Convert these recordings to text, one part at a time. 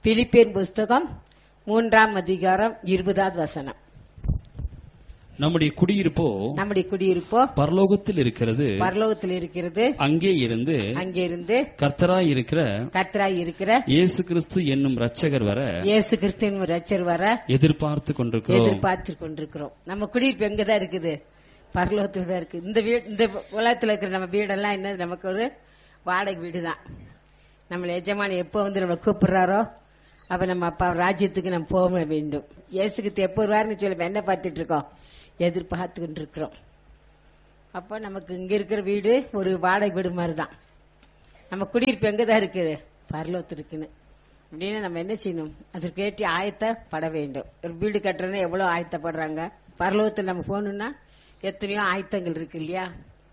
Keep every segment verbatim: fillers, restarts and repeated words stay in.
Philippian புஸ்தகம் மூன்றாம் அதிகாரம் இருபதாவது வசனம். நம்முடைய குடியிருப்போ நம்முடைய குடியிருப்போ பரலோகத்தில் இருக்கிறது, பரலோகத்தில் இருக்கிறது. அங்கே இருந்து அங்கே இருந்து கர்த்தராய் இருக்கிற கர்த்தராய் இருக்கிற இயேசு கிறிஸ்து என்னும் ரட்சகர் வர இயேசு கிறிஸ்துவின் ரட்சகர் வர எதிர்பார்த்து கொண்டிருக்கிறோம். எதிர்பார்த்து கொண்டிருக்கிறோம். நம்ம குடியிருப்பு எங்கதான் இருக்குது? பரலோகத்துல தான் இருக்கு. இந்த வீடு, இந்த உலகத்துல இருக்கிற நம்ம வீடெல்லாம் என்ன, நமக்கு ஒரு வாடகை வீடு தான். நம்மள எஜமானி எப்போ வந்து நம்ம கூப்பிடுறாரோ அப்ப நம்ம அப்பா ராஜ்யத்துக்கு நம்ம போக வேண்டும். இயேசுக்கு எப்போ வருவாருன்னு சொல்லி என்ன பார்த்துட்டு இருக்கோம், எதிர்பார்த்து கொண்டு இருக்கிறோம். அப்ப நமக்கு இங்க இருக்கிற வீடு ஒரு வாடகை வீடு மாதிரி தான். நம்ம குடியிருப்பு எங்கதான் இருக்குது? பரலோகத்துல இருக்குன்னு அப்படின்னு நம்ம என்ன செய்யணும், அதற்கு ஏற்றி ஆயத்தப்பட வேண்டும். ஒரு வீடு கட்டுறதுன்னா எவ்வளவு ஆயத்தப்படுறாங்க. பரலோகத்தில் நம்ம போகணும்னா எத்தனையோ ஆயத்தங்கள் இருக்கு இல்லையா?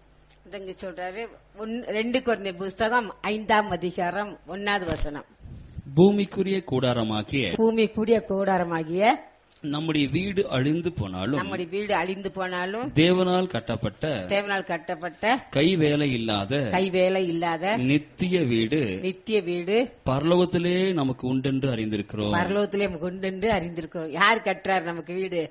இதங்க சொல்றாரு ரெண்டு கொரிந்தியர் புஸ்தகம் ஐந்தாம் அதிகாரம் ஒன்னாவது வசனம். பூமிக்குரிய கூடாரமாகிய பூமிக்குரிய கூடாரமாகிய நம்முடைய வீடு அழிந்து போனாலும் நம்முடைய வீடு அழிந்து போனாலும் தேவனால் கட்டப்பட்ட தேவனால் கட்டப்பட்ட கைவேலை இல்லாத கைவேலை இல்லாத நித்திய வீடு நித்திய வீடு பரலோகத்திலே நமக்கு உண்டென்று அறிந்திருக்கிறோம். பரலோகத்திலே நமக்கு உண்டென்று அறிந்திருக்கிறோம். யார் கட்டுறார் நமக்கு வீடு?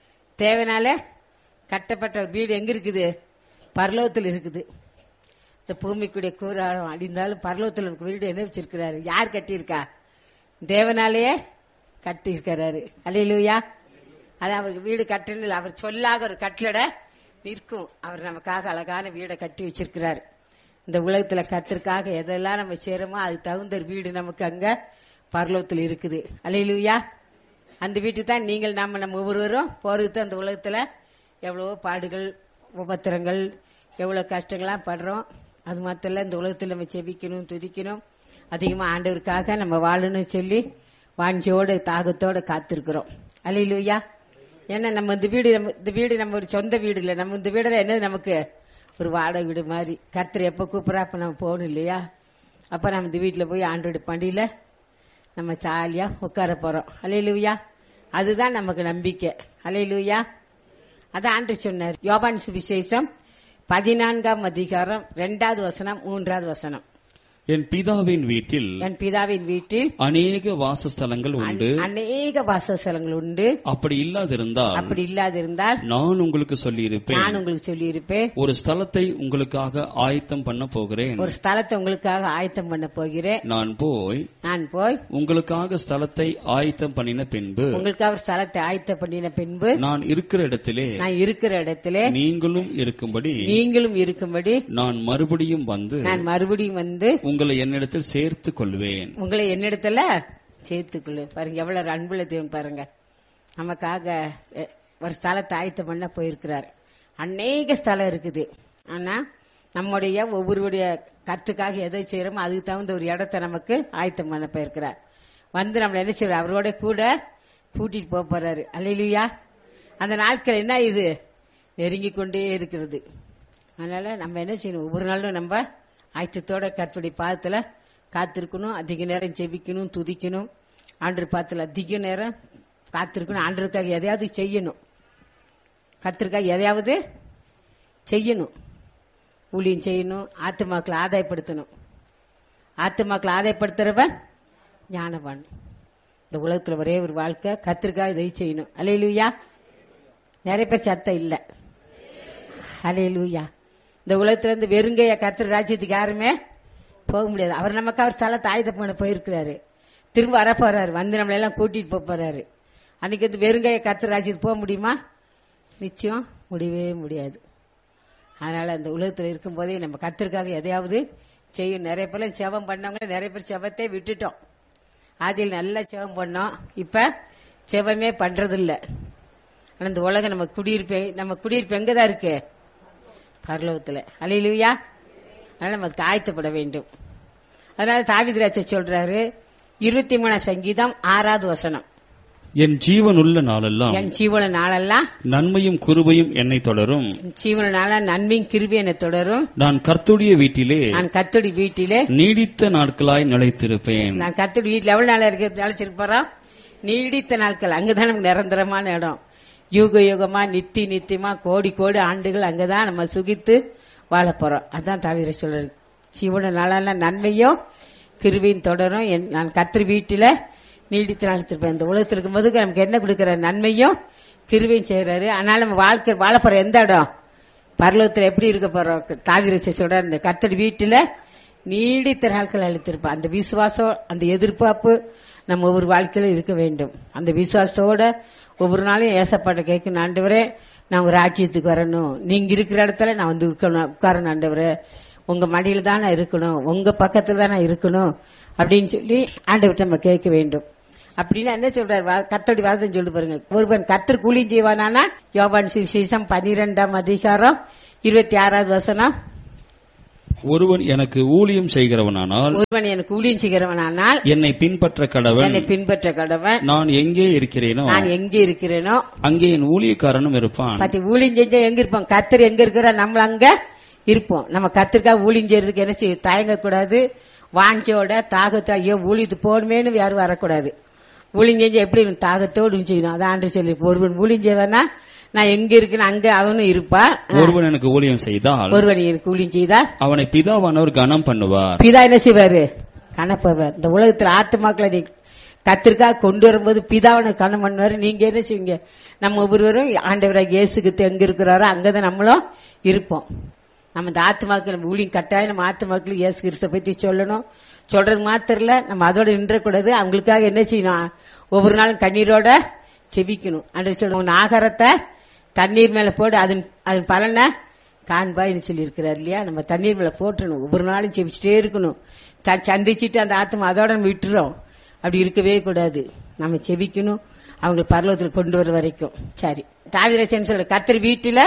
தேவனால கட்டப்பட்ட வீடு எங்க இருக்குது? பரலோகத்தில் இருக்குது. இந்த பூமிக்குடைய கூடாரம் அழிந்தாலும் பரலோகத்தில் நமக்கு வீடு என்ன வச்சிருக்கிறாரு? யார் கட்டியிருக்கா? தேவனாலேயே கட்டி இருக்கிறாரு. அல்லேலூயா. அது அவருக்கு வீடு கட்டணும், அவர் சொல்லாக ஒரு கட்டளட நிற்கும். அவர் நமக்காக அழகான வீடை கட்டி வச்சிருக்கிறாரு. இந்த உலகத்துல கத்திற்காக எதெல்லாம் நம்ம செய்யறோமோ அது தகுந்த வீடு நமக்கு அங்க பரலோகத்தில் இருக்குது. அல்லேலூயா. அந்த வீட்டு தான் நீங்கள் நாம நம்ம ஒவ்வொருவரும் போறது. அந்த உலகத்துல எவ்வளவோ பாடுகள், உபத்திரங்கள், எவ்வளவு கஷ்டங்கள்லாம் படுறோம். அது மாத்திரம் இந்த உலகத்தில் நம்ம செபிக்கணும், துதிக்கணும், அதிகமா ஆண்டவருக்காக நம்ம வாழணும் சொல்லி வாஞ்சியோட தாகத்தோட காத்திருக்கிறோம். அல்லேலூயா. ஏன்னா நம்ம இந்த வீடு இந்த வீடு நம்ம ஒரு சொந்த வீடு இல்லை. நம்ம இந்த வீடுல என்ன, நமக்கு ஒரு வாடகை வீடு மாதிரி. கர்த்தர் எப்ப கூப்பிடறா அப்ப நம்ம போகணும் இல்லையா? அப்ப நம்ம இந்த வீட்டுல போய் ஆண்டோட பண்டியில நம்ம ஜாலியா உட்கார போறோம். அல்லேலூயா. அதுதான் நமக்கு நம்பிக்கை. அல்லேலூயா. அதான் ஆண்டு சொன்னார். யோவான் சுவிசேஷம் பதினான்காம் அதிகாரம் இரண்டாவது வசனம் மூன்றாவது வசனம். என் பிதாவின் வீட்டில் என் பிதாவின் வீட்டில் அநேக வாசஸ்தலங்கள் உண்டு, அநேக வாசஸ்தலங்கள் உண்டு. அப்படி இல்லாதிருந்தால் அப்படி இல்லாதிருந்தால் நான் உங்களுக்கு சொல்லி இருப்பேன். நான் உங்களுக்கு சொல்லி இருப்பேன். ஒரு ஸ்தலத்தை உங்களுக்காக ஆயத்தம் பண்ண போகிறேன். ஒரு ஸ்தலத்தை உங்களுக்காக ஆயத்தம் பண்ண போகிறேன். நான் போய் நான் போய் உங்களுக்காக ஸ்தலத்தை ஆயத்தம் பண்ணின பின்பு உங்களுக்காக ஸ்தலத்தை ஆயத்தம் பண்ணின பின்பு நான் இருக்கிற இடத்திலே நான் இருக்கிற இடத்திலே நீங்களும் இருக்கும்படி நீங்களும் இருக்கும்படி நான் மறுபடியும் வந்து நான் மறுபடியும் வந்து உங்களை என்னிடத்தில் சேர்த்துக் கொள்வேன். உங்களை என்னிடத்துல சேர்த்துக் கொள்வேன். பாருங்க எவ்வளவு அன்புள்ள தேவன் பாருங்க. நமக்காக ஒரு ஸ்தலத்தை ஆயத்தம் பண்ண போயிருக்கிறார். அநேக ஸ்தலம் இருக்குது. ஆனா நம்முடைய ஒவ்வொருடைய கத்துக்காக எதை செய்யறோமோ அதுக்கு தகுந்த ஒரு இடத்த நமக்கு ஆயத்தம் பண்ண போயிருக்கிறார். வந்து நம்மள என்ன செய்யறாரு? அவரோட கூட கூட்டிட்டு போக போறாரு. அல்லேலூயா. அந்த நாட்கள் என்ன, இது நெருங்கி கொண்டே இருக்கிறது. அதனால நம்ம என்ன செய்யணும்? ஒவ்வொரு நாளும் நம்ம ஆயத்தத்தோட கர்த்தருடைய பாதத்துல காத்திருக்கணும். அதிக நேரம் ஜெபிக்கணும், துதிக்கணும். ஆண்டவர் பாதத்துல அதிக நேரம் காத்திருக்கணும். ஆண்டவருக்காக எதையாவது செய்யணும். கர்த்தருக்காக எதையாவது செய்யணும். ஊழியம் செய்யணும். ஆத்துமாக்களை ஆதாயப்படுத்தணும். ஆத்துமாக்களை ஆதாயப்படுத்துறவன் ஞானவான். இந்த உலகத்துல ஒரே ஒரு வாழ்க்கை, கர்த்தருக்காக இதை செய்யணும். அல்லேலூயா. நிறைய பேர் சத்தம் இல்ல. அல்லேலூயா. இந்த உலகத்துல இருந்து வெறுங்கைய கர்த்தர் ராஜ்யத்துக்கு யாருமே போக முடியாது. அவர் நமக்கு அவர் ஸ்தலத்தை ஆயுத பண்ண போயிருக்கிறாரு. திரும்ப வர போறாரு. வந்து நம்மள எல்லாம் கூட்டிட்டு போக போறாரு. அன்னைக்கு வந்து வெறுங்கைய கர்த்தர் ராஜ்யத்துக்கு போக முடியுமா? நிச்சயம் முடியவே முடியாது. அதனால அந்த உலகத்துல இருக்கும் போதே நம்ம கர்த்தருக்காக எதையாவது செய்யும். நிறைய பேர் செபம் பண்ணவங்க, நிறைய பேர் செபத்தை விட்டுட்டோம். ஆதியில் நல்லா செபம் பண்ணோம், இப்ப செபமே பண்றது இல்ல. ஆனா இந்த உலகம் நம்ம குடியிருப்பு நம்ம குடியிருப்பு எங்கதான் இருக்கு? பரலோகத்துல. அல்லேலூயா. அதனால நமக்கு ஆயத்தப்பட வேண்டும். அதனால தாவீது ராஜா சொல்றாரு இருபத்தி மூணாம் சங்கீதம் ஆறாவது வசனம். என் ஜீவனுள்ள நாளெல்லாம் என் ஜீவன நாளெல்லாம் நன்மையும் கிருபையும் என்னை தொடரும். ஜீவன நாள நன்மையும் கிருபை என்னை தொடரும். நான் கர்த்தருடைய வீட்டிலே நான் கர்த்தருடைய வீட்டிலே நீடித்த நாட்களாய் நிலைத்திருப்பேன். நான் கர்த்தருடைய வீட்டில் எவ்வளவு நாளா இருக்கு நிலைச்சிருப்போம்? நீடித்த நாட்கள். அங்கதான் நமக்கு நிரந்தரமான இடம். யுக யுகமா நித்தி நித்தியமா கோடி கோடி ஆண்டுகள் அங்கதான் நம்ம சுகித்து வாழ போறோம். அதான் தாவீது சொல்றாரு, ஜீவன நாளெல்லாம் நன்மையும் கிருபையும் தொடரும். நான் கர்த்தர் வீட்டில நீடித்து நாளித்திருப்பேன். இந்த உலகத்தில் இருக்கும்போது நமக்கு என்ன கொடுக்கிறார்? நன்மையும் கிருபையும் செய்யறாரு. அதனால நம்ம வாழ்க்கை வாழ போற எந்த இடம்? பரலோகத்தில் எப்படி இருக்க போறோம்? தாவீது சொல்ற கர்த்தர் வீட்டுல நீடித்த நாட்கள் அளித்திருப்போம். அந்த விசுவாசம், அந்த எதிர்பார்ப்பு நம்ம ஒவ்வொரு வாழ்க்கையில இருக்க வேண்டும். அந்த விசுவாசத்தோட ஒவ்வொரு நாளும் ஏசப்பாட்ட கேட்கணும், ஆண்டவரே நான் ஒரு ராஜ்யத்துக்கு வரணும், நீங்க இருக்கிற இடத்துல நான் வந்து உட்காரணும், ஆண்டவரே உங்க மடியில தான் நான் இருக்கணும், உங்க பக்கத்துல தான் நான் இருக்கணும் அப்படின்னு சொல்லி ஆண்டவர்கிட்ட நம்ம கேட்க வேண்டும். அப்படின்னா என்ன சொல்றாரு? கர்த்தருடைய வார்த்தை சொல்லி பாருங்க. ஒருவன் கர்த்தர் கூலி செய்வானா? யோவான் சுவிசேஷம் பனிரெண்டாம் அதிகாரம் இருபத்தி ஆறாவது வசனம். ஒருவன் எனக்கு ஊழியம் செய்கிறவனானால் ஒருவன் எனக்கு ஊழியம் செய்கிறவனானால் என்னை பின்பற்ற கடவன். என்னை பின்பற்ற கடவன். நான் எங்கே இருக்கிறேனோ நான் எங்கே இருக்கிறேனோ அங்கே என் ஊழியக்காரனும் இருப்பான். பத்தி ஊழியம் செஞ்சா எங்க இருப்போம்? கர்த்தர் எங்க இருக்கிற நம்ம அங்க இருப்போம். நம்ம கர்த்தருக்காக ஊழியம் செய்யறதுக்கு என்ன செய்ய தயங்க கூடாது. வாஞ்சோட தாகத்தோ ஐயோ ஊழியத்து போடுமேனு யாரும் வரக்கூடாது. ஊழியம் செஞ்சா எப்படி தாகத்தோடு செய்யணும். அதான் ஆண்டு சொல்லி ஒருவன் ஊழியம் செய்வானா நான் எங்க இருக்கேன் அங்க அவனும் இருப்பான். ஒருவன் எனக்கு ஊழியம் செய்தால் ஒருவன் எனக்கு ஊழியம் செய்தால் அவனை பிதாவானவர் கனம் பண்ணுவார். பிதா என்ன செய்வாரு? கனப்படுவார். இந்த உலகத்துல ஆத்துமாக்களை நீ கத்திற்காக கொண்டு வரும்போது பிதாவனை கனம் பண்ணுவாரு. நீங்க என்ன செய்வீங்க? நம்ம ஒவ்வொருவரும் ஆண்டவராக இயேசுக்கு எங்க இருக்கிறாரோ அங்கதான் நம்மளும் இருப்போம். நம்ம இந்த ஆத்துமாக்கள் நம்ம ஊழியம் கட்டாயம் நம்ம ஆத்துமாக்கள் இயேசு கிறிஸ்துவை பத்தி சொல்லணும். சொல்றது மாத்திரம் இல்ல, நம்ம அதோட நின்றக்கூடாது. அவங்களுக்காக என்ன செய்யணும்? ஒவ்வொரு நாளும் கண்ணீரோட செபிக்கணும். அன்று சொல்லுவோம், ஆகாரத்தை தண்ணீர் மேல போடு, அதன் அதன் பலனை காண்பாய்னு சொல்லி இருக்கிறார் இல்லையா? நம்ம தண்ணீர் மேல போட்டுணும். ஒவ்வொரு நாளும் செபிச்சுட்டே இருக்கணும். சந்திச்சுட்டு அந்த ஆத்மா அதோட நம்ம விட்டுறோம். அப்படி இருக்கவே கூடாது. நம்ம செபிக்கணும், அவங்க பரலோகத்தில் கொண்டு வர வரைக்கும். சரி, தாவீது சொல்ற கர்த்தர் வீட்டுல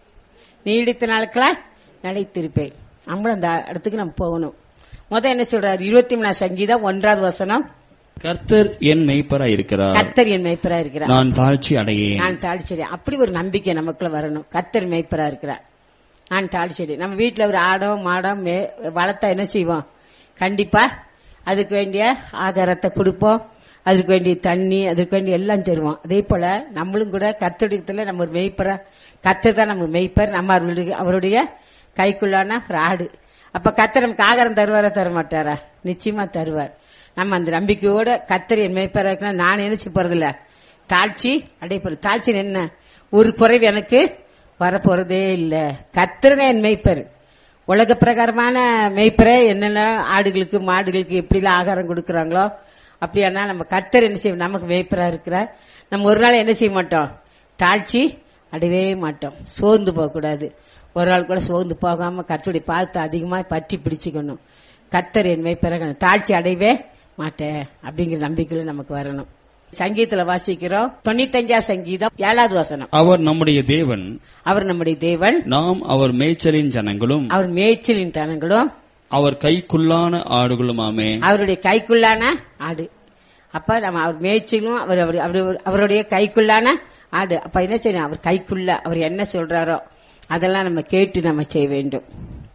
நீடித்த நாட்களா நிலைத்திருப்பேன். நம்மளும் அந்த இடத்துக்கு நம்ம போகணும். முதல் என்ன சொல்றாரு? இருபத்தி மூணாம் சங்கீதம் ஒன்றாவது வசனம். கர்த்தர் என் மேய்ப்பராய் இருக்கிறார். கர்த்தர் என் மேய்ப்பராய் இருக்கிறார். நான் தாழ்ச்சி அடையேன். நான் தாழ்ச்சி அடையேன். அப்படி ஒரு நம்பிக்கை நமக்குள்ள வரணும். கர்த்தர் மேய்ப்பராய் இருக்கிறார், நான் தாழ்ச்சி அடையேன். நம்ம வீட்டுல ஒரு ஆடோ மாடோ வளர்த்தா என்ன செய்வோம்? கண்டிப்பா அதுக்கு வேண்டிய ஆகாரத்தை கொடுப்போம், அதுக்கு வேண்டிய தண்ணி, அதுக்கு வேண்டிய எல்லாம் தருவோம். அதே போல நம்மளும் கூட கர்த்தருடைய நம்ம ஒரு மேய்ப்பரா, கர்த்தர் தான் நம்ம மேய்ப்பர், நம்ம அவருடைய அவருடைய கைக்குள்ளான ஒரு ஆடு. அப்ப கர்த்தர் நமக்கு ஆகாரம் தருவாரா தர மாட்டாரா? நிச்சயமா தருவார். நம்ம அந்த நம்பிக்கையோட கர்த்தர் என் மேய்ப்பரா இருக்கா, நான் நினைச்சு போறதில்ல, தாழ்ச்சி அடைப்பது. தாழ்ச்சி என்ன? ஒரு குறைவு எனக்கு வரப்போறதே இல்ல. கர்த்தர் என் மேய்ப்பர். உலக பிரகாரமான மேய்ப்பரை என்னென்ன ஆடுகளுக்கு மாடுகளுக்கு எப்படி எல்லாம் ஆகாரம் கொடுக்கறாங்களோ அப்படியானா நம்ம கர்த்தர் என்ன செய்வோம்? நமக்கு மேய்ப்பரா இருக்கிறார். நம்ம ஒரு நாள் என்ன செய்ய மாட்டோம்? தாழ்ச்சி அடையவே மாட்டோம். சோர்ந்து போக கூடாது. ஒரு நாள் கூட சோர்ந்து போகாம கர்த்தருடைய பாதத்தை அதிகமா பற்றி பிடிச்சுக்கணும். கர்த்தர் என் மேய்ப்பரா, தாழ்ச்சி அடையவே மாட்டேன் அப்படிங்கிற நம்பிக்கையில நமக்கு வரணும். சங்கீதத்துல வாசிக்கிறோம், தொண்ணூத்தஞ்சா சங்கீதம் ஏழாவது வசனம். அவர் நம்முடைய தேவன், அவர் நம்முடைய தேவன், நாம் அவர் மேய்ச்சலின் ஜனங்களும், அவர் மேய்ச்சலின் ஜனங்களும், அவர் கைக்குள்ளான ஆடுகளுமாமே. அவருடைய கைக்குள்ளான ஆடு. அப்ப நம்ம அவர் மேய்ச்சலும் அவர் அவருடைய கைக்குள்ளான ஆடு. அப்ப என்ன செய்யணும்? அவர் கைக்குள்ள அவர் என்ன சொல்றாரோ அதெல்லாம் நம்ம கேட்டு நம்ம செய்ய வேண்டும்.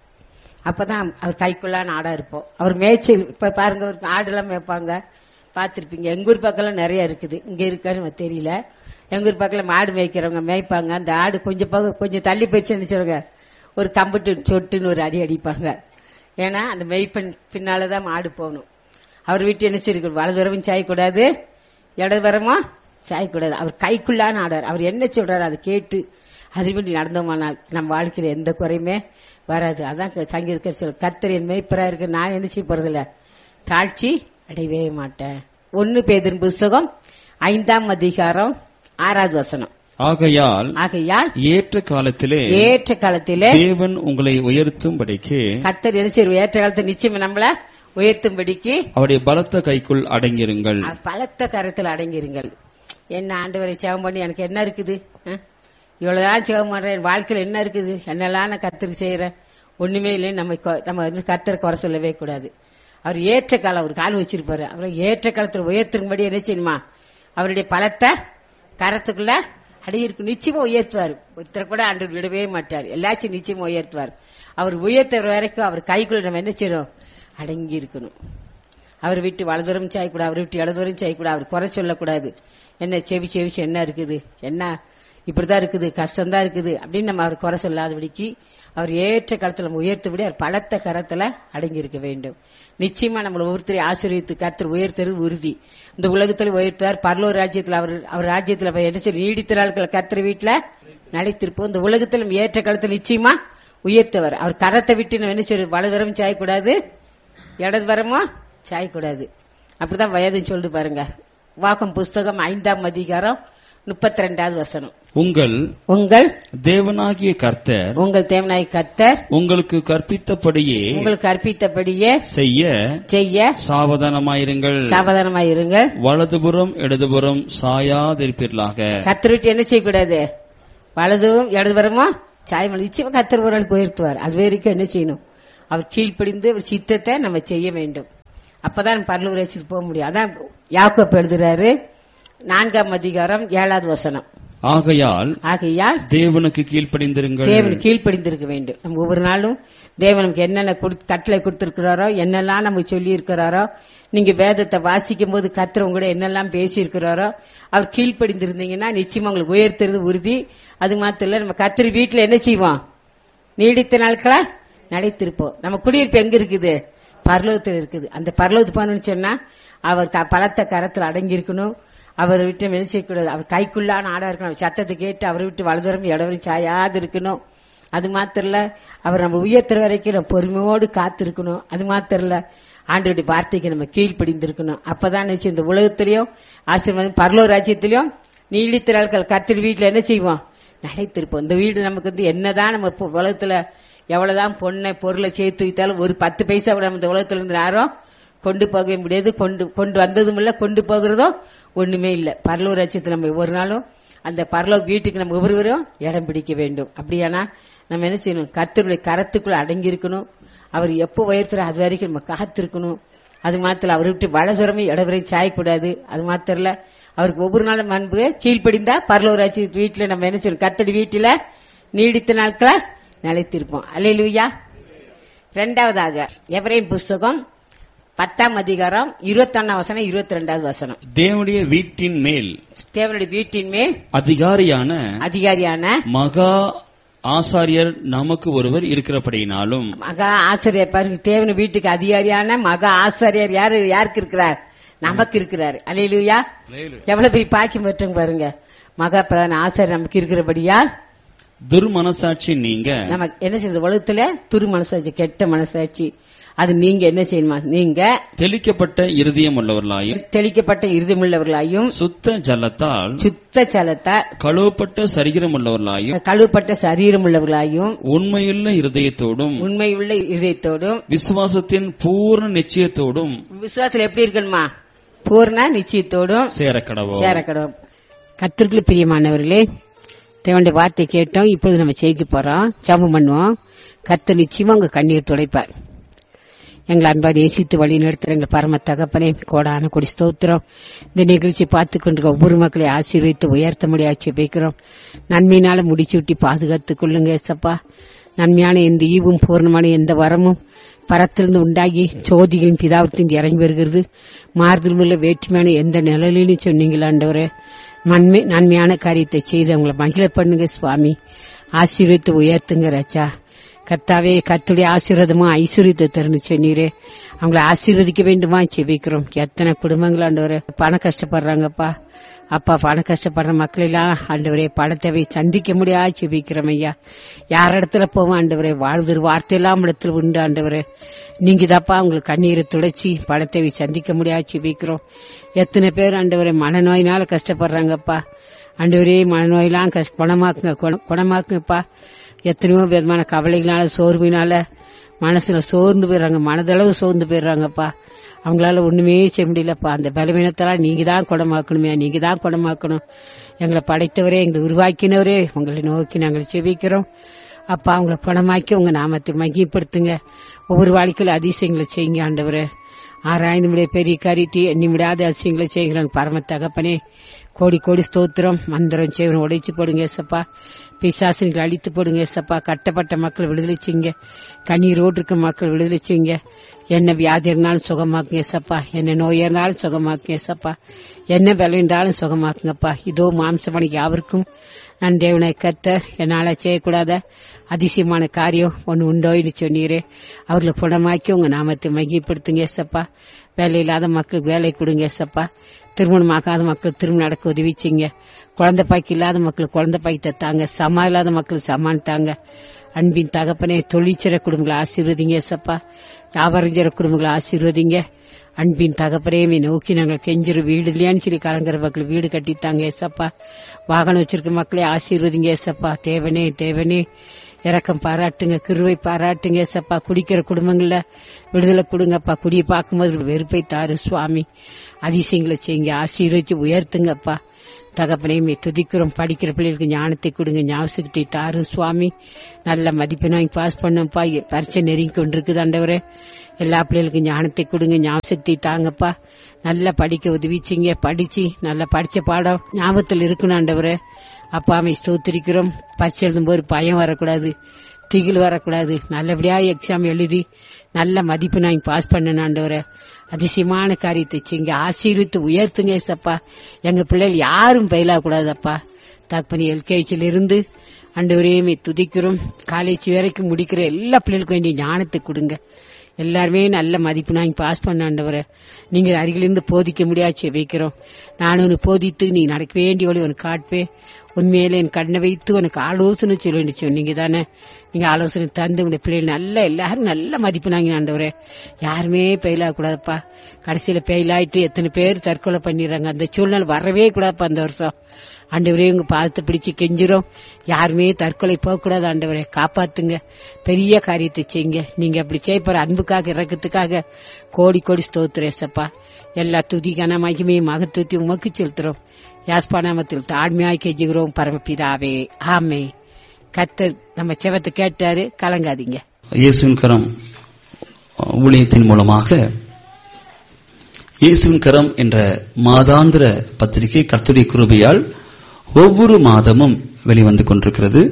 அப்பதான் அவர் கைக்குள்ளான ஆடா இருப்போம். அவர் மேய்ச்சல். இப்ப பாருங்க, ஒரு ஆடுலாம் மேய்ப்பாங்க, பாத்திருப்பீங்க. எங்க ஊர் பக்கம் நிறைய இருக்குது, இங்க இருக்கான்னு தெரியல. எங்க ஊர் பக்கம் மாடு மேய்க்கிறவங்க மேய்ப்பாங்க. அந்த ஆடு கொஞ்சம் பக்கம் கொஞ்சம் தள்ளி போயிடுச்சுன்னு சொல்லுங்க, ஒரு கம்புட்டு சொட்டுன்னு ஒரு அடி அடிப்பாங்க. ஏன்னா அந்த மெய்ப்பெண் பின்னாலதான் மாடு போகணும். அவர் வீட்டு என்ன செய்ய, வலதுவரமும் சாயக்கூடாது, இடதுவரமும் சாயக்கூடாது. அவர் கைக்குள்ளான ஆடார். அவர் என்ன சொல்றாரு அதை கேட்டு அதுபடி நடந்தோமானால் நம்ம வாழ்க்கையில எந்த குறையுமே வராது. அதான் சங்கீதக்காரர் சொல்ற, கர்த்தர் என் மேய்ப்பரா இருக்கு, நான் என்ன செய்ய போறதில்ல, தாழ்ச்சி அடையவே மாட்டேன். ஒன்னு பேதுரு புஸ்தகம் ஐந்தாம் அதிகாரம் ஆறாவது வசனம். ஆகையால் ஆகையால் ஏற்ற காலத்திலே ஏற்ற காலத்திலே தேவன் உங்களை உயர்த்தும்படிக்கு, கர்த்தர் என்ன செய்ய, ஏற்ற காலத்தில் நிச்சயம் நம்மள உயர்த்தும்படிக்கு அவருடைய பலத்த கைக்குள் அடங்கிருங்கள். பலத்த கரத்தில் அடங்கிருங்கள். என்ன ஆண்டவரை சேவம் பண்ணி எனக்கு என்ன இருக்குது? இவ்வளவுதான் சேவம் பண்றேன், என் வாழ்க்கையில என்ன இருக்குது? என்னெல்லாம் நான் கர்த்தருக்கு செய்யறேன்? ஒண்ணுமே இல்லை. நம்ம நம்ம வந்து கர்த்தரை குறை சொல்லவே கூடாது. அவர் ஏற்ற காலம் ஒரு காலம் வச்சிருப்பாரு. அவரை ஏற்ற காலத்துல உயர்த்தும்படி என்ன செய்யணுமா? அவருடைய பலத்தை கரத்துக்குள்ள அடியிருக்கு. நிச்சயமா உயர்த்துவார். ஒருத்தரை கூட ஆண்டவர் விடவே மாட்டார். எல்லாச்சும் நிச்சயமா உயர்த்துவார். அவர் உயர்த்துற வரைக்கும் அவர் கைக்குள்ள நம்ம என்ன செய்யறோம்? அடங்கி இருக்கணும். அவர் விட்டு வலதுவரம் செய்யக்கூடாது, அவர் விட்டு இடதுவரம் செய்யக்கூடாது, அவர் குறை சொல்லக்கூடாது. என்ன செவி செவிச்சு என்ன இருக்குது, என்ன இப்படிதான் இருக்குது, கஷ்டம்தான் இருக்குது அப்படின்னு நம்ம அவர் குறை சொல்லாதபடிக்கு அவர் ஏற்ற காலத்துல நம்ம உயர்த்தபடி அவர் பலத்த கரத்துல அடங்கி இருக்க வேண்டும். நிச்சயமா நம்மளை ஒவ்வொருத்தரை ஆசீர்வதித்து கர்த்தர் உயர்த்தது உறுதி. இந்த உலகத்துல உயர்த்துவார், பரலோக ராஜ்யத்துல அவர் அவர் ராஜ்யத்துல எடுத்து நீடித்த நாட்கள் கர்த்தர் வீட்டுல நிலைத்திருப்போம். இந்த உலகத்துல நம்ம ஏற்ற காலத்துல நிச்சயமா உயர்த்தவர். அவர் கரத்தை விட்டு நம்ம என்ன செய்ய வலதுவரம் சாயக்கூடாது, இடதுவரமோ சாயக்கூடாது. அப்படிதான் வயதுன்னு சொல்லிட்டு பாருங்க. வாக்கம் புஸ்தகம் ஐந்தாம் அதிகாரம் முப்பத்தி ரெண்டாவது வசனம். உங்கள் உங்கள் தேவனாகிய கர்த்தர் உங்கள் தேவனாகிய கர்த்தர் உங்களுக்கு கற்பித்தபடியே உங்களுக்கு கற்பித்தபடியே செய்ய செய்ய சாவதானமாயிருங்கள் சாவதானமாயிருங்கள் வலதுபுறம் இடதுபுறம் சாயாதிருப்பீர்களாக. கர்த்தர் விட்டு என்ன செய்யக்கூடாது, வலதும் இடதுபுறமோ சாயமல். நிச்சயமா கர்த்தர் ஒரு நாள் உயர்த்துவார். அது வரைக்கும் என்ன செய்யணும், அவர் கீழ்ப்படிந்து ஒரு சித்தத்தை நம்ம செய்ய வேண்டும். அப்பதான் பரலோக ராஜ்யத்துக்கு போக முடியும். அதான் யாக்கோபு எழுதுறாரு நான்காம் அதிகாரம் ஏழாவது வசனம். ஆகையால் ஆகையால் தேவனுக்கு கீழ்ப்படிந்திருங்கள். தேவனுக்கு கீழ்ப்படிந்திருக்க வேண்டும். நம்ம ஒவ்வொரு நாளும் தேவனுக்கு என்னென்ன கட்டளை கொடுத்திருக்கிறாரோ, என்னெல்லாம் நம்ம சொல்லி இருக்கிறாரோ, நீங்க வேதத்தை வாசிக்கும் போது கர்த்தர் உங்களோட என்னெல்லாம் பேசி இருக்கிறாரோ அவர் கீழ்ப்படிந்திருந்தீங்கன்னா நிச்சயமா உங்களுக்கு உயர்த்துறது உறுதி. அது மாத்திரம் இல்ல, நம்ம கர்த்தர் வீட்டுல என்ன செய்வோம், நீடித்த நாட்களா நிலைத்திருப்போம். நம்ம குடியிருப்பு எங்க இருக்குது, பரலோகத்தில் இருக்குது. அந்த பரலோகத்து போனோம்னு சொன்னா அவர் பலத்த கரத்தில் அடங்கி இருக்கணும். அவரை விட்டு மெனிச்சக்கூடாது. அவர் கைக்குள்ளான ஆடா இருக்கணும். சத்தத்தை கேட்டு அவரை விட்டு வலதுவரம் இடவரும் சாயாது இருக்கணும். அது மாத்திரம் இல்ல, அவர் நம்ம உயர்த்துற வரைக்கும் நம்ம பொறுமையோடு காத்திருக்கணும். அது மாத்திரம் இல்ல, ஆண்டவருடைய வார்த்தைக்கு நம்ம கீழ்ப்படிந்திருக்கணும். அப்பதான் நினைச்சு இந்த உலகத்திலயும் ஆசீர்வாதம் பரலோக ராஜ்யத்திலயும் நீடித்த நாட்கள் கர்த்தர் வீட்டுல என்ன செய்வோம், நிலைத்திருப்போம். இந்த வீடு நமக்கு வந்து என்னதான் நம்ம உலகத்துல எவ்வளவுதான் பொண்ணை பொருளை சேர்த்து வைத்தாலும் ஒரு பத்து பைசா கூட நம்ம இந்த உலகத்துல இருந்து யாரும் கொண்டு போகவே முடியாது. கொண்டு கொண்டு வந்ததும் இல்ல, கொண்டு போகிறதும் ஒண்ணுமே இல்ல. பரலோக ராஜ்யத்துல நம்ம ஒவ்வொரு நாளும் அந்த பரலோக வீட்டுக்கு நம்ம ஒவ்வொருவரும் இடம் பிடிக்க வேண்டும். அப்படியானா நம்ம என்ன செய்யணும், கர்த்தருடைய கரத்துக்குள்ள அடங்கி இருக்கணும். அவர் எப்போ உயர்த்துற அது வரைக்கும் நம்ம காத்திருக்கணும். அது மாத்திரம் அவரை விட்டு வலதுரமே இடவரையும் சாயக்கூடாது. அது மாத்திரம் இல்ல, அவருக்கு ஒவ்வொரு நாளும் அன்பு கீழ்ப்படிந்தா பரலோக ராஜ்ய வீட்டுல நம்ம என்ன செய்யணும், கர்த்தருடைய வீட்டுல நீடித்த நாட்களை நிலைத்திருப்போம். அல்லேலூயா. இரண்டாவதாக எபிரேயர் புஸ்தகம் பத்தாம் அதிகாரம் இருபத்தி ஒன்னாம் வசனம் இருபத்தி ரெண்டாவது வசனம். தேவனுடைய வீட்டின் மேல் தேவனுடைய வீட்டின் மேல் அதிகாரியான அதிகாரியான மகா ஆசாரியர் நமக்கு ஒருவர் இருக்கிறபடியினாலும். மகா ஆசாரியர் பாருங்க, தேவனுடைய வீட்டுக்கு அதிகாரியான மகா ஆசாரியர் யாரு யாருக்கு இருக்கிறார், நமக்கு இருக்கிறார். அல்லேலூயா. எவ்வளவு பெரிய பாக்கியம் பெற்றவங்க பாருங்க. மகா பிரதான ஆசாரியர் நமக்கு இருக்கிறபடியால் துர்மனசாட்சி நீங்க நமக்கு என்ன செய்யுது, உலகத்துல துரு மனசாட்சி கெட்ட மனசாட்சி அது நீங்க என்ன செய்யணுமா, நீங்க தெளிக்கப்பட்ட இருதயம் உள்ளவர்களாயும் தெளிக்கப்பட்ட இருதயமுள்ளவர்களாயும் சுத்த ஜலத்தால் சுத்த ஜலத்தால் கழுவப்பட்ட சரீரம் உள்ளவர்களாயும் கழுவப்பட்ட சரீரம் உள்ளவர்களாயும் உண்மையுள்ள இருதயத்தோடும் உண்மையுள்ள இருதயத்தோடும் விசுவாசத்தின் பூர்ண நிச்சயத்தோடும். விசுவாசத்துல எப்படி இருக்கணுமா, பூர்ண நிச்சயத்தோடும் சேரக்கடவோம் சேரக்கடவும். கர்த்தருக்கு பிரியமானவர்களே, தேவனுடைய வார்த்தை கேட்டோம். இப்பொழுது நம்ம செய்ய போறோம், ஜெபம் பண்ணுவோம். கர்த்தர் நிச்சயமா உங்க கண்ணீர் துடைப்பார். எங்களை அன்பாக நேசித்து வழி நடத்துற எங்கள் பரம தகப்பனே, கோடான கொடி ஸ்தோத்திரம். இந்த நிகழ்ச்சி பார்த்து கொண்டிருக்க ஒவ்வொரு மக்களை ஆசீர்வதித்து உயர்த்த முடியாச்சு வைக்கிறோம். நன்மையினால முடிச்சு விட்டு பாதுகாத்துக் கொள்ளுங்க ஏசப்பா. நன்மையான எந்த ஈவும் பூர்ணமான எந்த வரமும் பரத்திலிருந்து உண்டாகி சோதிகளின் பிதாவத்தின் இறங்கி வருகிறது. மாறுதல் உள்ள வேற்றுமையான எந்த நிழலிலும் சொன்னீங்களாண்டவரே, நன்மை நன்மையான காரியத்தை செய்து அவங்களை மகிழ பண்ணுங்க சுவாமி. ஆசீர்வதித்து உயர்த்துங்க ராஜா. கர்த்தாவே, கர்த்தருடைய ஆசீர்வாதமும் ஐஸ்வர்யத்தை திறந்து சொன்னீரே, அவங்களை ஆசீர்வதிக்க வேண்டுமா செபிக்கிறோம். எத்தனை குடும்பங்கள் ஆண்டவரே பண கஷ்டப்படுறாங்கப்பா. அப்பா, பண கஷ்டப்படுற மக்கள் எல்லாம் ஆண்டவரே பணத்தேவை சந்திக்க முடியாது செபிக்கிறோம் ஐயா. யார் இடத்துல போவோம் ஆண்டவரே, வாழ்தொரு வார்த்தையெல்லாம் இடத்துல உண்டு ஆண்டவரே. நீங்க தாப்பா உங்களுக்கு கண்ணீரை துடைச்சி பணத்தேவை சந்திக்க முடியாது செபிக்கிறோம். எத்தனை பேர் ஆண்டவரே மனநோயினால கஷ்டப்படுறாங்கப்பா. ஆண்டவரே, மனநோயெல்லாம் குணமாக்குங்க, குணமாக்குங்கப்பா. எத்தனையோ விதமான கவலைகளால சோர்வினால மனசுல சோர்ந்து போயிடுறாங்க, மனதளவு சோர்ந்து போயிடுறாங்கப்பா. அவங்களால ஒண்ணுமே செய்ய முடியலப்பா. அந்த பலவீனத்தெல்லாம் நீங்க தான் குணமாக்கணுமே, நீங்க தான் குணமாக்கணும். எங்களை படைத்தவரே, எங்களை உருவாக்கினவரே, உங்களை நோக்கி நாங்கள் செபிக்கிறோம். அப்பா, அவங்களை குணமாக்கி உங்க நாமத்தை மகிமைப்படுத்துங்க. ஒவ்வொரு வாழ்க்கையில அதிசயங்களை செய்யுங்க ஆண்டவரே. ஆராய்ந்து முடிய பெரிய காரியத்தை எண்ணி முடியாத அதிசயங்களை செய்கிறாங்க பரம தகப்பனே. கோடி கோடி ஸ்தோத்திரம். மந்திரம் செய்வன் உடைச்சு போடுங்க ஏசப்பா. பிசாசுகளை அழித்து போடுங்க ஏசப்பா. கட்டப்பட்ட மக்கள் விடுதலை செய்யுங்க. கண்ணீரோடு இருக்க மக்கள் விடுதலை செய்யுங்க. என்ன வியாதி இருந்தாலும் சுகமாக்குங்க ஏசப்பா. என்ன நோய் இருந்தாலும் சுகமாக்குங்க ஏசப்பா. என்ன விலை இருந்தாலும் சுகமாக்குங்கப்பா. இதோ மாம்சமணி யாவருக்கும் நான் தேவனை கர்த்தர் என்னால செய்யக்கூடாத அதிசயமான காரியம் ஒன்னு உண்டோன்னு சொன்னீரே, அவர்களை குணமாக்கி உங்க நாமத்தை மகிமைப்படுத்துங்க ஏசப்பா. வேலை இல்லாத மக்களுக்கு வேலை கொடுங்க ஏசப்பா. திருமணமாகாத மக்கள் திருமணம் நடக்க உதவிச்சிங்க. குழந்தை பாய்க்கு இல்லாத மக்களுக்கு குழந்தை பாய்க்கு தாங்க. சமா இல்லாத மக்களுக்கு சமான் தாங்க. அன்பின் தகப்பனே, தொழிற்சிற குடும்பங்களை ஆசீர்வதிங்க ஏசப்பா. வியாபாரம் செய்ற குடும்பங்களை ஆசீர்வதிங்க. அன்பின் தகப்பனே நோக்கி நாங்கள் கெஞ்சிரு வீடு இல்லையான்னு சொல்லி கலங்குற மக்கள் வீடு கட்டித்தாங்க ஏசப்பா. வாகனம் வச்சிருக்க மக்களே ஆசீர்வதிங்க ஏசப்பா. தேவனே தேவனே இரக்கம் பாராட்டுங்க, கிருவை பாராட்டுங்க ஏசப்பா. குடிக்கிற குடும்பங்கள்ல விடுதலை கொடுங்கப்பா. குடியை பார்க்கும்போது வெறுப்பை தாரு சுவாமி. அதிசயங்களை செய்யுங்க, ஆசீர்வதிச்சு உயர்த்துங்கப்பா. தகப்பனையுமே துதிக்கிறோம். படிக்கிற பிள்ளைகளுக்கு ஞானத்தை கொடுங்க, ஞாபகத்தை தாரு சுவாமி. நல்ல மதிப்பெண் வாங்கி பாஸ் பண்ணும்பா. பரீட்சை நெருங்கி கொண்டிருக்குது ஆண்டவரே. எல்லா பிள்ளைகளுக்கும் ஞானத்தை கொடுங்க, ஞாபகத்தை தாங்கப்பா. நல்லா படிக்க உதவிச்சிங்க. படிச்சு நல்லா படிச்ச பாடம் ஞாபகத்தில் இருக்கணும் ஆண்டவரே. அப்பாமை ஸ்தோத்திரிக்கிறோம். பரீட்சை எழுதும் போது பயம் வரக்கூடாது, திகில் வரக்கூடாது. நல்லபடியா எக்ஸாம் எழுதி நல்ல மதிப்பெண் வாங்கி பாஸ் பண்ணணும் ஆண்டவரே. அதிசயமான காரியத்தை செய்யுங்க, ஆசீர்வித்து உயர்த்துங்க ஏசப்பா. எங்க பிள்ளைகள் யாரும் பயிலாகக்கூடாதப்பா. தகப்பனி எல்கேஜில இருந்து ஆண்டவரே துதிக்கிறோம். காலேஜ் வரைக்கும் முடிக்கிற எல்லா பிள்ளைகளுக்கும் வேண்டிய ஞானத்தை கொடுங்க. எல்லாருமே நல்ல மதிப்பு நாங்க பாஸ் பண்ண ஆண்டவரே. நீங்க அருகிலிருந்து போதிக்க முடியாது வைக்கிறோம். நான் உனக்கு போதித்து நீ நடக்க வேண்டிய வழி உனக்கு காட்டுவேன். உண்மையில என் கண்ணை வைத்து உனக்கு ஆலோசனை சொல்ல வேண்டிய சொன்னீங்க தானே. நீங்க ஆலோசனை தந்து உங்க பிள்ளைகள் நல்ல எல்லாரும் நல்ல மதிப்பு நாங்க ஆண்டவரே. யாருமே பெயிலாக கூடாதுப்பா. கடைசியில பெயிலாயிட்டு எத்தனை பேர் தற்கொலை பண்ணிடுறாங்க. அந்த சூழ்நிலை வரவே கூடாதுப்பா அந்த வருஷம். ஆண்டவரே உங்க பாதத்தை பிடிச்சு கெஞ்சிரும். யாருமே தற்கொலை போகக்கூடாது ஆண்டவரே. காப்பாத்துங்க, பெரிய காரியத்தை செய்யுங்க. நீங்க அப்படி செய்யப்போற அன்புக்காக இறக்கத்துக்காக கோடி கோடி ஸ்தோத்திரேசப்பா. எல்லா துதிக்கான மகிமையும் மகத்துவத்தை உமக்கு செலுத்துறோம். யாஸ்பானாமத்தில் தாழ்மையாய் கெஞ்சுகிறோம் பரமபிதாவே, ஆமே. கர்த்தர் நம்ம செவத்தை கேட்டாரு, கலங்காதீங்க. இயேசுவின் கரம் ஊழியத்தின் மூலமாக இயேசுவின் கரம் என்ற மாதாந்திர பத்திரிகை கர்த்தருடைய கிருபையால் ஒவ்வொரு மாதமும் வெளிவந்து கொண்டிருக்கிறது.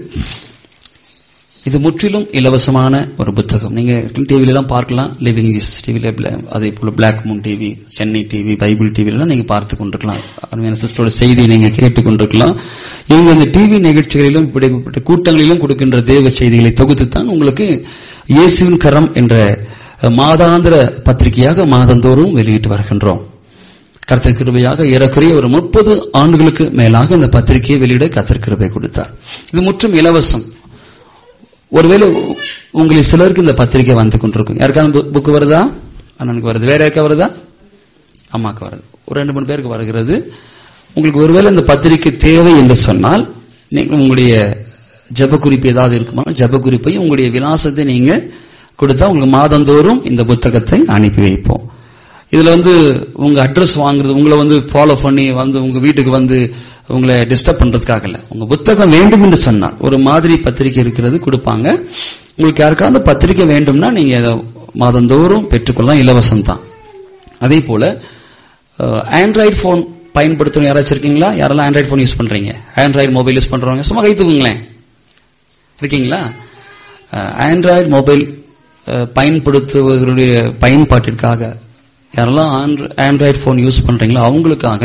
இது முற்றிலும் இலவசமான ஒரு புத்தகம். நீங்க டிவில எல்லாம் பார்க்கலாம். லிவிங் ஜீசஸ் டிவில, அதே போல black Moon TV, Chennai TV, Bible TV எல்லாம் நீங்க பார்த்து கொண்டிருக்கலாம். அருமையான சிஸ்டரோட செய்தியை நீங்க கேட்டுக் கொண்டிருக்கலாம். இவங்க இந்த டிவி நிகழ்ச்சிகளிலும் இப்படிப்பட்ட கூட்டங்களிலும் கொடுக்கின்ற தேவ செய்திகளை தொகுத்துத்தான் உங்களுக்கு இயேசுவின் கரம் என்ற மாதாந்திர பத்திரிகையாக மாதந்தோறும் வெளியிட்டு வருகின்றோம். கர்த்தர் கிருபையாக ஏறக்குறைய ஒரு முப்பது ஆண்டுகளுக்கு மேலாக இந்த பத்திரிகையை வெளியிட கர்த்தர் கிருபை கொடுத்தார். இது முற்றும் இலவசம். ஒருவேளை உங்களை சிலருக்கு இந்த பத்திரிகை வந்து கொண்டிருக்கும். யாருக்காவது புக்கு வருதா? அண்ணனுக்கு வருது. வேற யாருக்கா வருதா? அம்மாக்கு வருது. ஒரு ரெண்டு மூணு பேருக்கு வருகிறது. உங்களுக்கு ஒருவேளை இந்த பத்திரிகை தேவை என்று சொன்னால் நீங்கள் உங்களுடைய ஜப குறிப்பு ஏதாவது இருக்குமா, ஜப குறிப்பையும் உங்களுடைய விலாசத்தை நீங்க கொடுத்தா உங்களுக்கு மாதந்தோறும் இந்த புத்தகத்தை அனுப்பி வைப்போம். இதுல வந்து உங்க அட்ரஸ் வாங்குறது, உங்களை வந்து ஃபாலோ பண்ணி வந்து உங்க வீட்டுக்கு வந்து உங்களை டிஸ்டர்ப் பண்றதுக்காக இல்ல. உங்க புத்தகம் வேண்டும் என்று சொன்னால் ஒரு மாதிரி பத்திரிகை இருக்கிறது கொடுப்பாங்க. உங்களுக்கு யாருக்காவது பத்திரிகை வேண்டும்னா நீங்க மாதந்தோறும் பெற்றுக்கொள்ளலாம், இலவசம் தான். அதே போல ஆண்ட்ராய்டு போன் பயன்படுத்தணும் யாராச்சும் இருக்கீங்களா? யாரெல்லாம் ஆண்ட்ராய்டு போன் யூஸ் பண்றீங்க? ஆண்ட்ராய்டு மொபைல் யூஸ் பண்றவங்க சும்மா கை தூக்குங்களேன். இருக்கீங்களா? ஆண்ட்ராய்டு மொபைல் பயன்படுத்துவதனுடைய பயன்பாட்டிற்காக யாரெல்லாம் ஆண்ட்ராய்டு போன் யூஸ் பண்றீங்களோ அவங்களுக்காக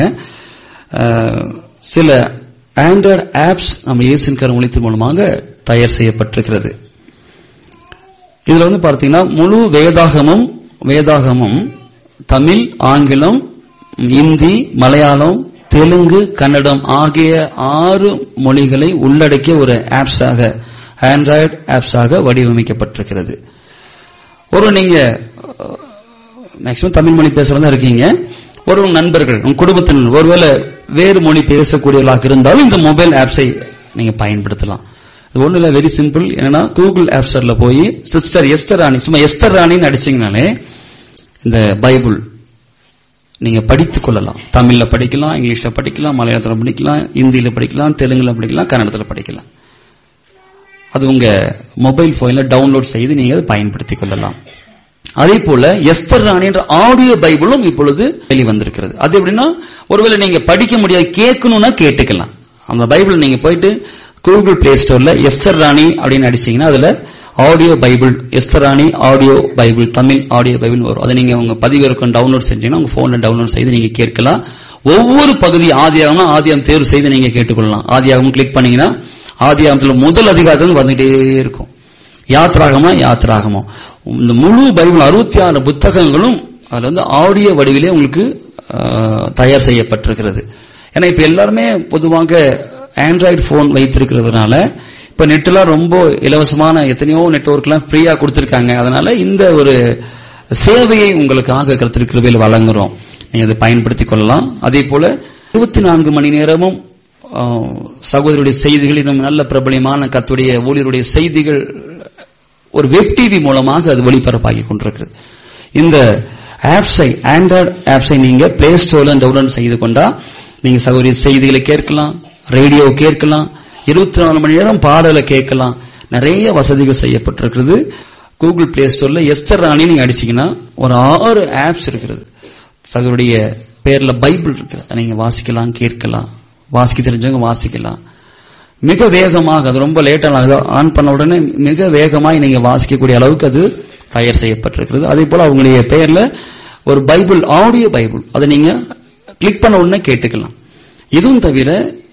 சில ஆண்ட்ராய்டு ஆப்ஸ் நம்ம இயேசுவின் கரம் ஊழியத்தின் மூலமாக தயார் செய்யப்பட்டிருக்கிறது. இதுல வந்து பார்த்தீங்கன்னா முழு வேதாகமும் வேதாகமும் தமிழ், ஆங்கிலம், இந்தி, மலையாளம், தெலுங்கு, கன்னடம் ஆகிய ஆறு மொழிகளை உள்ளடக்கிய ஒரு ஆப்ஸாக, ஆண்ட்ராய்டு ஆப்ஸாக வடிவமைக்கப்பட்டிருக்கிறது. ஒரு நீங்க மேக்சிமம் தமிழ் மொழி பேசுறதா இருக்கீங்க. ஒரு நண்பர்கள், உங்க குடும்பத்தினர் ஒருவேளை வேறு மொழி பேசக்கூடியவர்களாக இருந்தாலும் இந்த மொபைல் ஆப்ஸை நீங்க பயன்படுத்தலாம். இது ஒண்ணு இல்ல, வெரி சிம்பிள். என்னன்னா கூகுள் ஆப் ஸ்டோர்ல போய் சிஸ்டர் எஸ்தர் ராணி, சும்மா எஸ்தர் ராணின்னு அடிச்சீங்கனாலே இந்த பைபிள் நீங்க படித்துக் கொள்ளலாம். தமிழ்ல படிக்கலாம், இங்கிலீஷ்ல படிக்கலாம், மலையாளத்துல படிக்கலாம், இந்தியில படிக்கலாம், தெலுங்குல படிக்கலாம், கன்னடத்துல படிக்கலாம். அது உங்க மொபைல் போன்ல டவுன்லோட் செய்து நீங்க அதை பயன்படுத்திக் கொள்ளலாம். அதே போல எஸ்தர் ராணி என்ற ஆடியோ பைபிளும் இப்பொழுது வெளிவந்திருக்கிறது. அது எப்படின்னா, ஒருவேளை நீங்க படிக்க முடியாது, கேட்கணும்னா கேட்டுக்கலாம். அந்த பைபிள் நீங்க போயிட்டு கூகுள் பிளே ஸ்டோர்ல எஸ்தர் ராணி அப்படின்னு அடிச்சீங்கன்னா அதுல ஆடியோ பைபிள், எஸ்தர் ராணி audio Bible, Tamil audio Bible வரும். அதை நீங்க உங்க பதிவிறக்கம் டவுன்லோட் செஞ்சீங்கன்னா உங்க போன்ல டவுன்லோட் செய்து நீங்க கேட்கலாம். ஒவ்வொரு பகுதி ஆதியாகமம் ஆதியாகம் தேர்வு செய்து நீங்க கேட்டுக்கொள்ளலாம். ஆதியாகமம் கிளிக் பண்ணீங்கன்னா ஆதியாகமத்தில் முதல் அதிகாரத்தில் வந்துட்டே இருக்கும். யாத்ராகமா யாத்ராகமம் இந்த முழு பைபிள் அறுபத்தி ஆறு புத்தகங்களும் அதுல வந்து ஆடியோ வடிவிலே உங்களுக்கு தயார் செய்யப்பட்டிருக்கிறது. ஏன்னா இப்ப எல்லாருமே பொதுவாக ஆண்ட்ராய்டு போன் வைத்திருக்கிறதுனால இப்ப நெட்லாம் ரொம்ப இலவசமான எத்தனையோ நெட்வொர்க் எல்லாம் ஃப்ரீயா கொடுத்திருக்காங்க. அதனால இந்த ஒரு சேவையை உங்களுக்காக கர்த்தர் கிருபையில் வழங்குறோம். நீங்க அதை பயன்படுத்திக் கொள்ளலாம். அதே போல இருபத்தி நான்கு மணி நேரமும் சகோதரருடைய செய்திகள், இன்னும் நல்ல பிரபலியமான கர்த்தருடைய ஊழியருடைய செய்திகள் ஒரு வெப் டிவி மூலமாக அது ஒளிபரப்பாகி கொண்டிருக்கிறது. இந்த ஆப்ஸை ஆண்ட்ராய்டு ஆப்ஸை நீங்க பிளே ஸ்டோர்ல டவுன்லோட் செய்து கொண்டா நீங்க சகோதரி செய்திகளை கேட்கலாம், ரேடியோ கேட்கலாம், இருபத்தி நாலு மணி நேரம் பாடலை கேட்கலாம். நிறைய வசதிகள் செய்யப்பட்டிருக்கிறது. கூகுள் பிளே ஸ்டோர்ல எஸ்தர் ராணி நீங்க அடிச்சீங்கன்னா ஒரு ஆறு ஆப்ஸ் இருக்கிறது. சகோதரிய பேர்ல பைபிள் இருக்கு, நீங்க வாசிக்கலாம், கேட்கலாம், வாசிக்க தெரிஞ்சவங்க வாசிக்கலாம். மிக வேகமாக, அது ரொம்ப லேட்டாக ஆன் பண்ண உடனே மிக வேகமாக நீங்க வாசிக்கக்கூடிய அளவுக்கு அது தயார் செய்யப்பட்டிருக்கிறது. அதே போல அவங்களுடைய பெயர்ல ஒரு பைபிள், ஆடியோ பைபிள், அதை நீங்க கிளிக் பண்ண உடனே கேட்டுக்கலாம். இதுவும் தவிர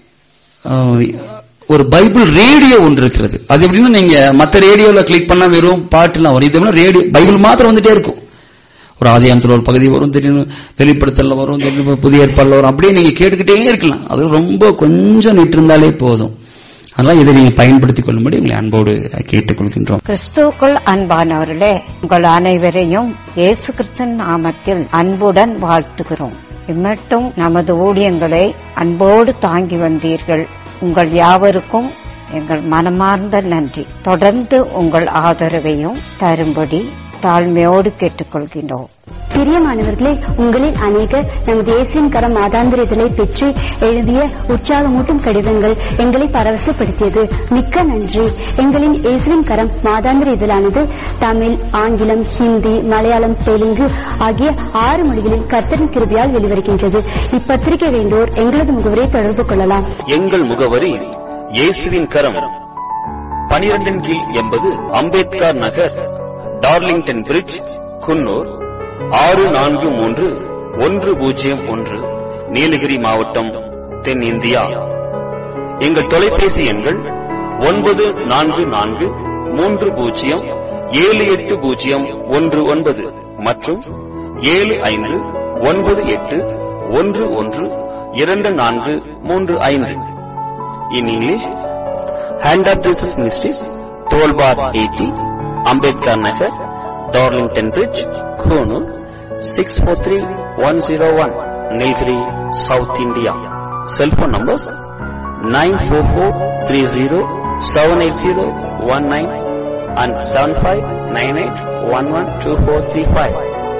ஒரு பைபிள் ரேடியோ ஒன்று இருக்கிறது. அது எப்படின்னா நீங்க மற்ற ரேடியோல கிளிக் பண்ணா வெறும் பாட்டுலாம் வரும். இது ரேடியோ பைபிள் மாத்திரம் வந்துட்டே இருக்கும். ஒரு ஆதியாகமத்தில் ஒரு பகுதி வரும், திடீர்னு வெளிப்படுத்தல வரும், திடீர்னு புதிய ஏற்பாடுல வரும். அப்படியே நீங்க கேட்டுக்கிட்டே இருக்கலாம். அது ரொம்ப கொஞ்சம் நிட்டு இருந்தாலே போதும். அதனால இதை நீங்க பயன்படுத்திக் கொள்ளும்படி உங்களை அன்போடு கேட்டுக்கொள்கின்றோம். கிறிஸ்துவுக்குள் அன்பானவர்களே, உங்கள் அனைவரையும் இயேசு கிறிஸ்துவின் நாமத்தில் அன்புடன் வாழ்த்துகிறோம். இம்மட்டும் நமது ஊழியங்களை அன்போடு தாங்கி வந்தீர்கள். உங்கள் யாவருக்கும் எங்கள் மனமார்ந்த நன்றி. தொடர்ந்து உங்கள் ஆதரவையும் தரும்படி தாழ்மையோடு கேட்டுக்கொள்கின்றோம். பிரியமானவர்களே, உங்களில் அநேகர் நமது இயேசுவின் கரம் மாதாந்திர இதழை பெற்று எழுதிய உற்சாகமூட்டும் கடிதங்கள் எங்களை பரவசப்படுத்தியது. மிக்க நன்றி. எங்களின் இயேசுவின் கரம் மாதாந்திர இதழானது தமிழ், ஆங்கிலம், ஹிந்தி, மலையாளம், தெலுங்கு ஆகிய ஆறு மொழிகளில் கர்த்தரின் கிருபையால் வெளிவருகின்றது. இப்பத்திரிகை வேண்டோர் எங்களது முகவரை தொடர்பு கொள்ளலாம். எங்கள் முகவரி இயேசுவின் கரம், பனிரெண்டின் கீழ் எண்பது அம்பேத்கர் நகர், டார்லிங்டன் பிரிட்ஜ், குன்னூர் ஆறு நான்கு மூன்று ஒன்று பூஜ்ஜியம் ஒன்று, நீலகிரி மாவட்டம், தென் இந்தியா. எங்கள் தொலைபேசி எண்கள் ஒன்பது நான்கு நான்கு மூன்று பூஜ்ஜியம் ஏழு எட்டு பூஜ்ஜியம் ஒன்று ஒன்பது மற்றும் ஏழு ஐந்து ஒன்பது எட்டு ஒன்று ஒன்று இரண்டு நான்கு மூன்று ஐந்து. In English, Hand of Jesus Ministries, twelve bar eighty, Ambedkar Nagar, Darlington Bridge, Konoor, six four three one zero one, Nilgiri, South India. Cell phone numbers nine four four three zero seven eight zero one nine and seven five nine eight one one two four three five.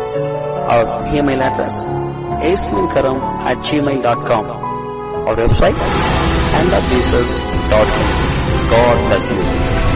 Our email address asinkaram at gmail dot com. Our website hand of jesus dot com. God bless you.